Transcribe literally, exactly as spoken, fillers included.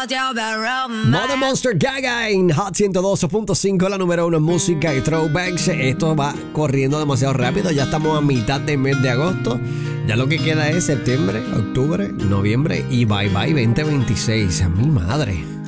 Mother Monster Gaga en Hot ciento doce punto cinco, la número uno en música y throwbacks. Esto va corriendo demasiado rápido. Ya estamos a mitad del mes de agosto. Ya lo que queda es septiembre, octubre, noviembre y bye bye veinte veintiséis. A mi madre.